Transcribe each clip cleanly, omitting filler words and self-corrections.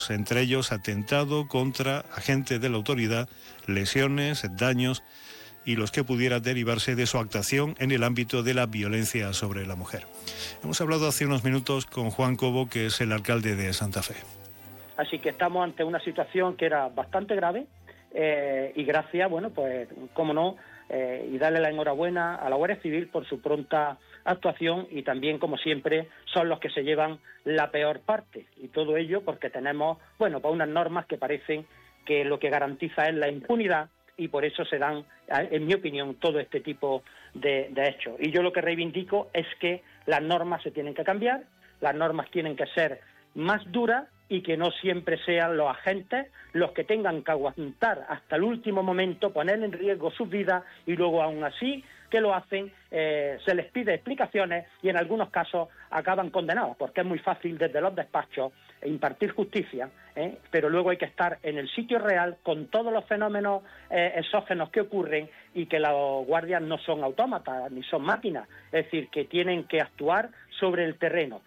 entre ellos atentado contra agentes de la autoridad, lesiones, daños y los que pudiera derivarse de su actuación en el ámbito de la violencia sobre la mujer. Hemos hablado hace unos minutos con Juan Cobo, que es el alcalde de Santa Fe. Así que estamos ante una situación que era bastante grave y gracias, bueno, pues, cómo no, y darle la enhorabuena a la Guardia Civil por su pronta actuación y también, como siempre, son los que se llevan la peor parte. Y todo ello porque tenemos, bueno, pues unas normas que parecen que lo que garantiza es la impunidad y por eso se dan, en mi opinión, todo este tipo de hechos. Y yo lo que reivindico es que las normas se tienen que cambiar, las normas tienen que ser más duras y que no siempre sean los agentes los que tengan que aguantar hasta el último momento, poner en riesgo sus vidas y luego aún así que lo hacen, se les pide explicaciones y en algunos casos acaban condenados, porque es muy fácil desde los despachos impartir justicia, pero luego hay que estar en el sitio real con todos los fenómenos exógenos que ocurren y que los guardias no son autómatas ni son máquinas, es decir, que tienen que actuar sobre el terreno.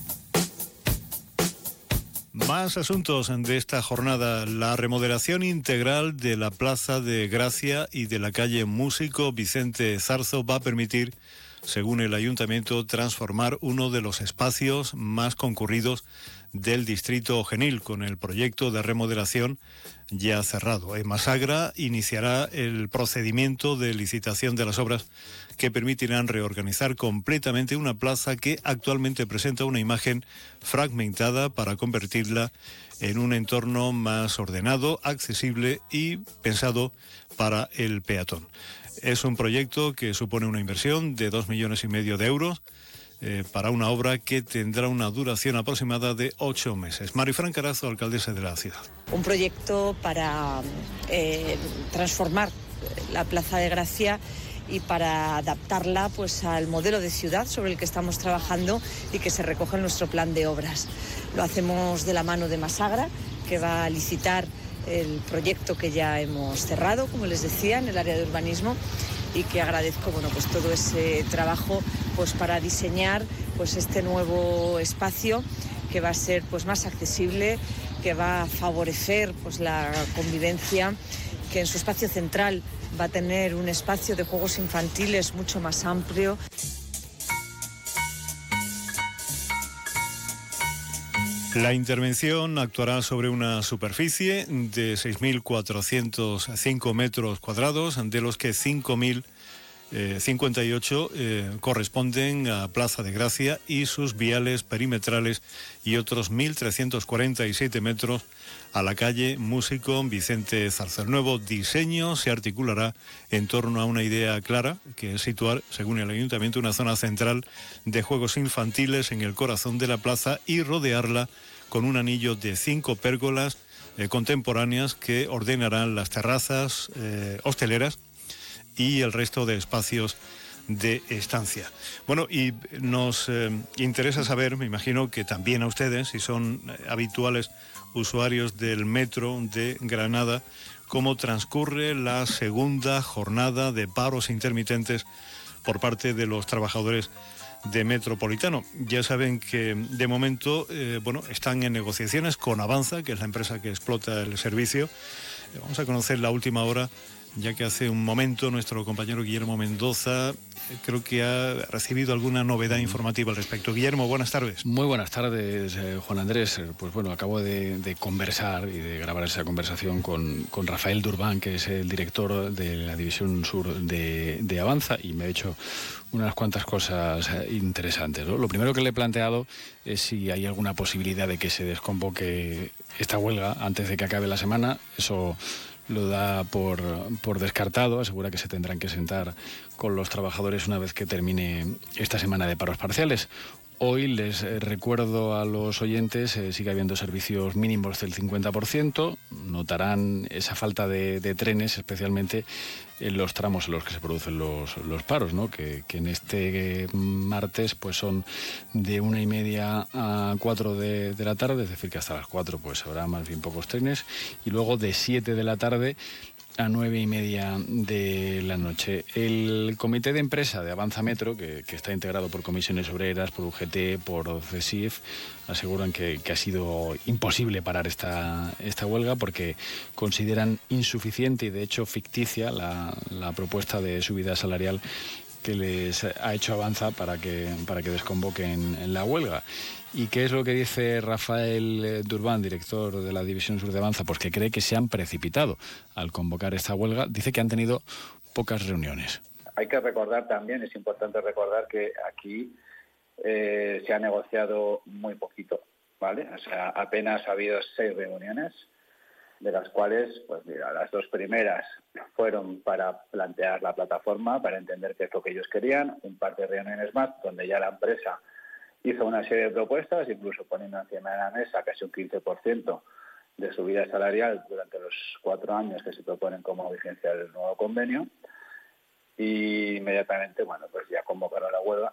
Más asuntos de esta jornada. La remodelación integral de la Plaza de Gracia y de la calle Músico Vicente Zarzo va a permitir, según el Ayuntamiento, transformar uno de los espacios más concurridos del distrito Genil, con el proyecto de remodelación ya cerrado. Emasagra iniciará el procedimiento de licitación de las obras que permitirán reorganizar completamente una plaza que actualmente presenta una imagen fragmentada para convertirla en un entorno más ordenado, accesible y pensado para el peatón. Es un proyecto que supone una inversión de 2,5 millones de euros para una obra que tendrá una duración aproximada de 8 meses. Marifran Carazo, alcaldesa de la ciudad. Un proyecto para transformar la Plaza de Gracia y para adaptarla pues al modelo de ciudad sobre el que estamos trabajando y que se recoge en nuestro plan de obras. Lo hacemos de la mano de Emasagra, que va a licitar el proyecto que ya hemos cerrado, como les decía, en el área de urbanismo, y que agradezco, bueno, pues todo ese trabajo pues para diseñar pues este nuevo espacio que va a ser pues más accesible, que va a favorecer pues la convivencia, que en su espacio central va a tener un espacio de juegos infantiles mucho más amplio. La intervención actuará sobre una superficie de 6.405 metros cuadrados, de los que 5.058 corresponden a Plaza de Gracia y sus viales perimetrales y otros 1.347 metros a la calle Músico Vicente Zarzo. El nuevo diseño se articulará en torno a una idea clara, que es situar, según el Ayuntamiento, una zona central de juegos infantiles en el corazón de la plaza y rodearla con un anillo de 5 pérgolas contemporáneas que ordenarán las terrazas hosteleras y el resto de espacios de estancia. Bueno, y nos interesa saber, me imagino que también a ustedes, si son habituales usuarios del metro de Granada, cómo transcurre la segunda jornada de paros intermitentes por parte de los trabajadores de Metropolitano. Ya saben que de momento están en negociaciones con Avanza, que es la empresa que explota el servicio. Vamos a conocer la última hora, ya que hace un momento nuestro compañero Guillermo Mendoza creo que ha recibido alguna novedad informativa al respecto. Guillermo, buenas tardes. Muy buenas tardes, Juan Andrés. Pues bueno, acabo de conversar y de grabar esa conversación con Rafael Durbán, que es el director de la División Sur de Avanza, y me ha dicho unas cuantas cosas interesantes, ¿no? Lo primero que le he planteado es si hay alguna posibilidad de que se desconvoque esta huelga antes de que acabe la semana. Eso lo da por descartado, asegura que se tendrán que sentar con los trabajadores una vez que termine esta semana de paros parciales. Hoy les recuerdo a los oyentes, sigue habiendo servicios mínimos del 50%, notarán esa falta de trenes, especialmente en los tramos en los que se producen los paros, ¿no? Que en este martes pues son de 1:30 a 4 de la tarde, es decir, que hasta las 4 pues habrá más bien pocos trenes, y luego de 7 de la tarde a 9:30 de la noche. El comité de empresa de Avanza Metro, que está integrado por comisiones obreras, por UGT, por CESIF, aseguran que ha sido imposible parar esta huelga porque consideran insuficiente y de hecho ficticia la propuesta de subida salarial que les ha hecho Avanza para que desconvoquen la huelga. ¿Y qué es lo que dice Rafael Durbán, director de la División Sur de Avanza? Pues que cree que se han precipitado al convocar esta huelga. Dice que han tenido pocas reuniones. Hay que recordar también, es importante recordar que aquí se ha negociado muy poquito, ¿vale? O sea, apenas ha habido 6 reuniones, de las cuales, pues mira, las 2 primeras fueron para plantear la plataforma, para entender qué es lo que ellos querían, un par de reuniones más, donde ya la empresa hizo una serie de propuestas, incluso poniendo encima de la mesa casi un 15% de subida salarial durante los 4 años que se proponen como vigencia del nuevo convenio, y inmediatamente, bueno, pues ya convocaron la huelga,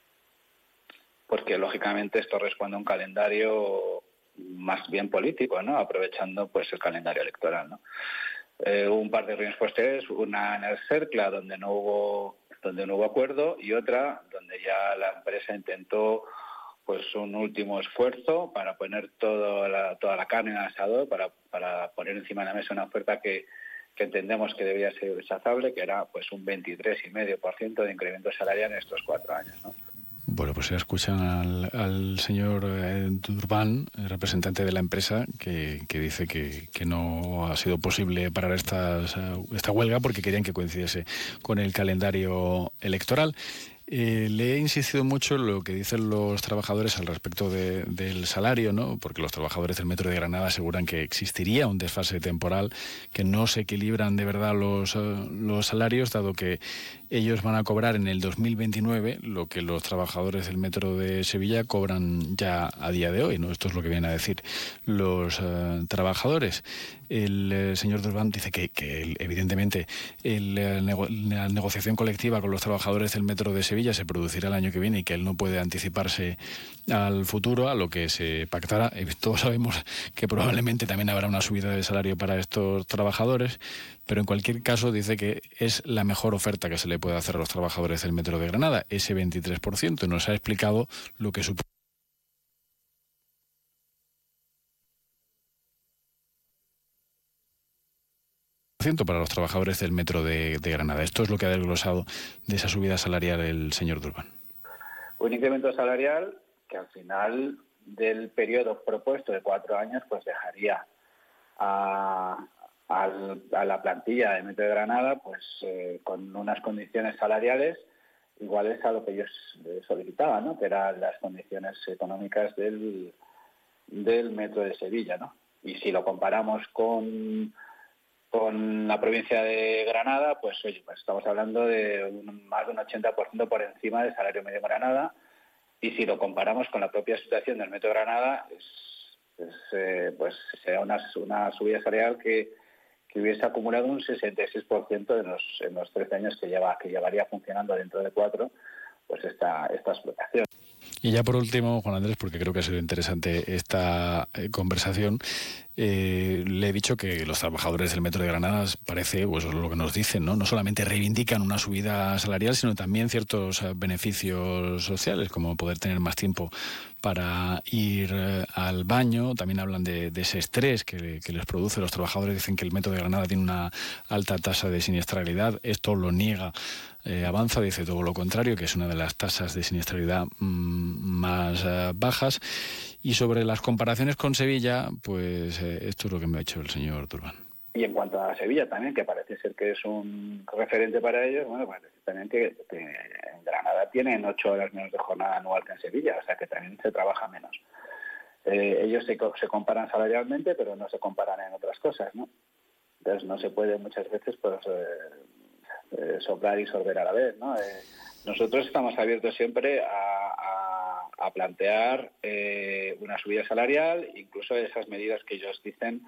porque lógicamente esto responde a un calendario más bien político, ¿no? Aprovechando pues el calendario electoral, ¿no? Un par de reuniones posteriores, una en el CERCLA donde no hubo acuerdo, y otra donde ya la empresa intentó pues un último esfuerzo para poner toda la carne en el asador, para poner encima de la mesa una oferta que entendemos que debía ser rechazable, que era pues un 23,5% de incremento salarial en estos 4 años, ¿no? Bueno, pues se escuchan al señor Durbán, representante de la empresa, que dice que no ha sido posible parar esta huelga porque querían que coincidiese con el calendario electoral. Le he insistido mucho en lo que dicen los trabajadores al respecto del salario, ¿no? Porque los trabajadores del Metro de Granada aseguran que existiría un desfase temporal, que no se equilibran de verdad los salarios, dado que ellos van a cobrar en el 2029 lo que los trabajadores del Metro de Sevilla cobran ya a día de hoy, ¿no? Esto es lo que vienen a decir los trabajadores. El señor Durbán dice que evidentemente la negociación colectiva con los trabajadores del Metro de Sevilla se producirá el año que viene y que él no puede anticiparse al futuro, a lo que se pactará. Todos sabemos que probablemente también habrá una subida de salario para estos trabajadores, pero en cualquier caso dice que es la mejor oferta que se le puede hacer a los trabajadores del Metro de Granada, ese 23%. Nos ha explicado lo que supone para los trabajadores del Metro de Granada. Esto es lo que ha desglosado de esa subida salarial el señor Durbán. Un incremento salarial que al final del periodo propuesto de 4 años pues dejaría a la plantilla de Metro de Granada pues con unas condiciones salariales iguales a lo que ellos solicitaban, ¿no? Que eran las condiciones económicas del Metro de Sevilla, ¿no? Y si lo comparamos con la provincia de Granada, pues oye, pues estamos hablando de más de un 80% por encima del salario medio de Granada, y si lo comparamos con la propia situación del Metro de Granada, pues sea una subida salarial que hubiese acumulado un 66% en los 13 años que llevaría funcionando dentro de 4, pues esta explotación. Y ya por último, Juan Andrés, porque creo que ha sido interesante esta conversación, le he dicho que los trabajadores del Metro de Granada, parece, o eso es lo que nos dicen, no solamente reivindican una subida salarial, sino también ciertos beneficios sociales, como poder tener más tiempo para ir al baño. También hablan de ese estrés que les produce. Los trabajadores dicen que el Metro de Granada tiene una alta tasa de siniestralidad. Esto lo niega Avanza, dice todo lo contrario, que es una de las tasas de siniestralidad más bajas. Y sobre las comparaciones con Sevilla, pues esto es lo que me ha hecho el señor Durbán. Y en cuanto a Sevilla también, que parece ser que es un referente para ellos, bueno, parece también que en Granada tienen 8 horas menos de jornada anual que en Sevilla, o sea que también se trabaja menos. Ellos se comparan salarialmente, pero no se comparan en otras cosas, ¿no? Entonces no se puede muchas veces pues soplar y sorber a la vez, ¿no? Nosotros estamos abiertos siempre a plantear una subida salarial, incluso esas medidas que ellos dicen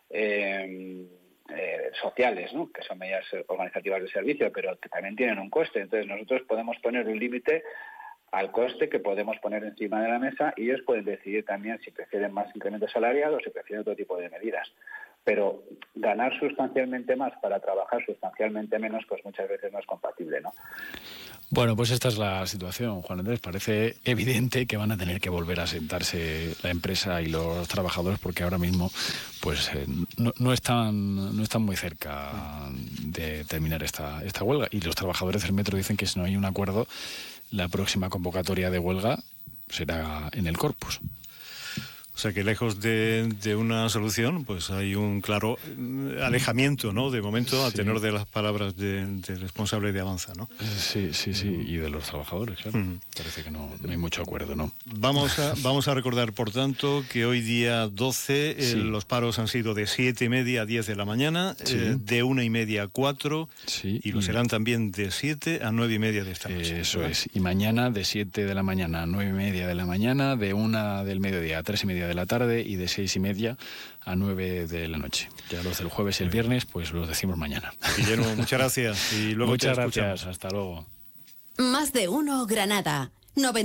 sociales, ¿no? Que son medidas organizativas de servicio, pero que también tienen un coste. Entonces nosotros podemos poner un límite al coste que podemos poner encima de la mesa, y ellos pueden decidir también si prefieren más incremento salarial o si prefieren otro tipo de medidas. pero ganar sustancialmente más para trabajar sustancialmente menos, pues muchas veces no es compatible, ¿no? Bueno, pues esta es la situación, Juan Andrés. Parece evidente que van a tener que volver a sentarse la empresa y los trabajadores, porque ahora mismo pues no están muy cerca de terminar esta huelga. Y los trabajadores del metro dicen que si no hay un acuerdo, la próxima convocatoria de huelga será en el Corpus. O sea que lejos de una solución, pues hay un claro alejamiento, ¿no? De momento, a tenor de las palabras del responsable de Avanza, ¿no? Sí, y de los trabajadores, claro. Parece que no hay mucho acuerdo, ¿no? Vamos a recordar, por tanto, que hoy día 12 los paros han sido de 7:30 a 10 de la mañana, de 1:30 a 4, y lo serán también de 7 a 9:30 de esta noche. Eso ¿verdad? Es. Y mañana de 7 de la mañana a 9:30 de la mañana, de 1 del mediodía a 3:30 de la tarde y de 6:30 a 9 de la noche. Ya los del jueves y el viernes, pues los decimos mañana. Guillermo, muchas gracias. Y luego muchas gracias. Hasta luego. Más de uno Granada.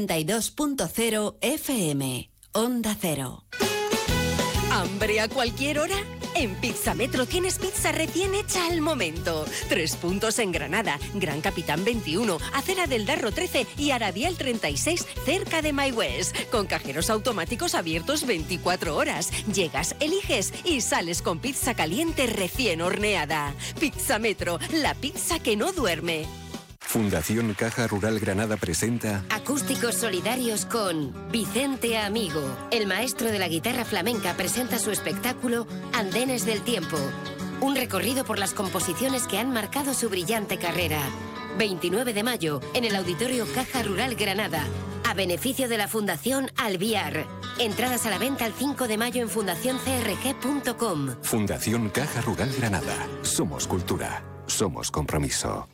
92.0 FM. Onda Cero. ¿Hambre a cualquier hora? En Pizza Metro tienes pizza recién hecha al momento. 3 puntos en Granada, Gran Capitán 21, Acera del Darro 13 y Aradial 36, cerca de My West. Con cajeros automáticos abiertos 24 horas. Llegas, eliges y sales con pizza caliente recién horneada. Pizza Metro, la pizza que no duerme. Fundación Caja Rural Granada presenta Acústicos solidarios con Vicente Amigo. El maestro de la guitarra flamenca presenta su espectáculo Andenes del Tiempo. Un recorrido por las composiciones que han marcado su brillante carrera. 29 de mayo, en el Auditorio Caja Rural Granada. A beneficio de la Fundación Alviar. Entradas a la venta el 5 de mayo en fundacioncrg.com. Fundación Caja Rural Granada. Somos cultura. Somos compromiso.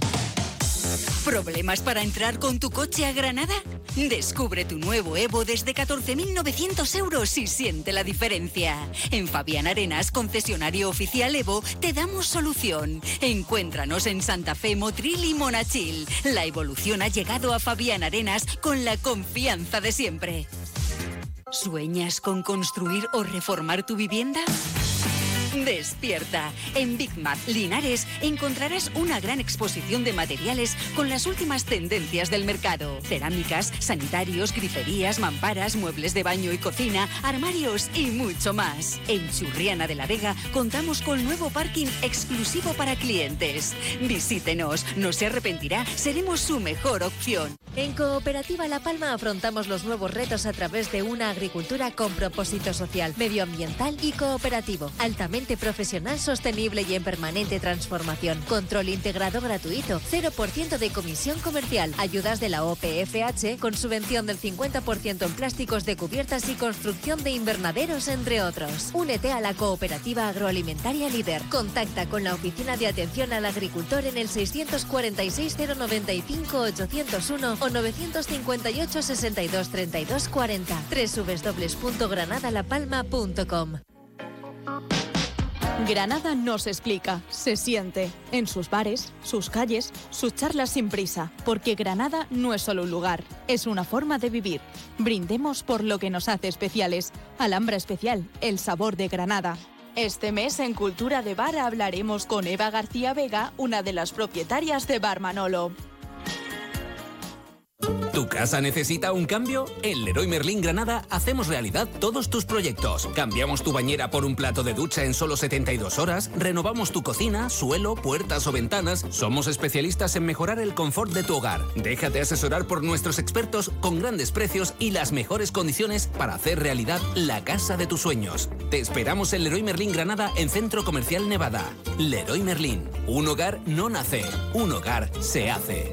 ¿Problemas para entrar con tu coche a Granada? Descubre tu nuevo Evo desde 14.900 euros y siente la diferencia. En Fabián Arenas, concesionario oficial Evo, te damos solución. Encuéntranos en Santa Fe, Motril y Monachil. La evolución ha llegado a Fabián Arenas con la confianza de siempre. ¿Sueñas con construir o reformar tu vivienda? Despierta. En Big Mac Linares encontrarás una gran exposición de materiales con las últimas tendencias del mercado. Cerámicas, sanitarios, griferías, mamparas, muebles de baño y cocina, armarios y mucho más. En Churriana de la Vega contamos con nuevo parking exclusivo para clientes. Visítenos, no se arrepentirá, seremos su mejor opción. En Cooperativa La Palma afrontamos los nuevos retos a través de una agricultura con propósito social, medioambiental y cooperativo, altamente profesional, sostenible y en permanente transformación. Control integrado gratuito, 0% de comisión comercial, ayudas de la OPFH con subvención del 50% en plásticos de cubiertas y construcción de invernaderos, entre otros. Únete a la Cooperativa Agroalimentaria Líder. Contacta con la Oficina de Atención al Agricultor en el 646 095 801 o 958 62 32 40. www.granadalapalma.com. Granada no se explica, se siente. En sus bares, sus calles, sus charlas sin prisa. Porque Granada no es solo un lugar, es una forma de vivir. Brindemos por lo que nos hace especiales. Alhambra Especial, el sabor de Granada. Este mes en Cultura de Bar hablaremos con Eva García Vega, una de las propietarias de Bar Manolo. ¿Tu casa necesita un cambio? En Leroy Merlin Granada hacemos realidad todos tus proyectos. Cambiamos tu bañera por un plato de ducha en solo 72 horas, renovamos tu cocina, suelo, puertas o ventanas. Somos especialistas en mejorar el confort de tu hogar. Déjate asesorar por nuestros expertos con grandes precios y las mejores condiciones para hacer realidad la casa de tus sueños. Te esperamos en Leroy Merlin Granada en Centro Comercial Nevada. Leroy Merlin. Un hogar no nace, un hogar se hace.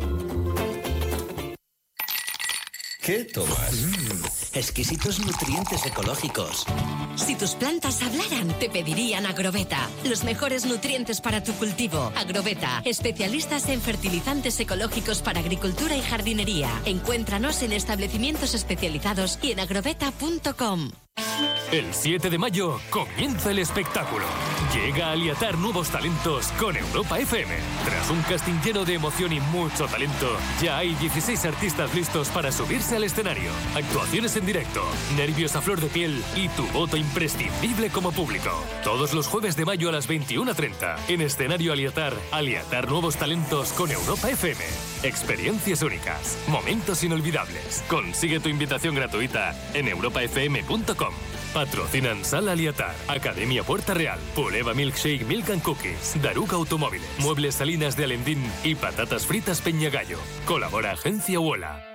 ¿Qué tomas? Exquisitos nutrientes ecológicos. Si tus plantas hablaran, te pedirían Agroveta. Los mejores nutrientes para tu cultivo. Agroveta, especialistas en fertilizantes ecológicos para agricultura y jardinería. Encuéntranos en establecimientos especializados y en agroveta.com. El 7 de mayo comienza el espectáculo. Llega a Aliatar nuevos talentos con Europa FM. Tras un casting lleno de emoción y mucho talento, ya hay 16 artistas listos para subirse al escenario. Actuaciones en directo, nervios a flor de piel y tu voto imprescindible como público. Todos los jueves de mayo a las 21:30 en escenario Aliatar. Aliatar nuevos talentos con Europa FM. Experiencias únicas, momentos inolvidables. Consigue tu invitación gratuita en europafm.com. Patrocinan Sala Aliatar, Academia Puerta Real, Puleva Milkshake Milk and Cookies, Daruca Automóviles, Muebles Salinas de Alendín y Patatas Fritas Peñagallo. Colabora Agencia Uola.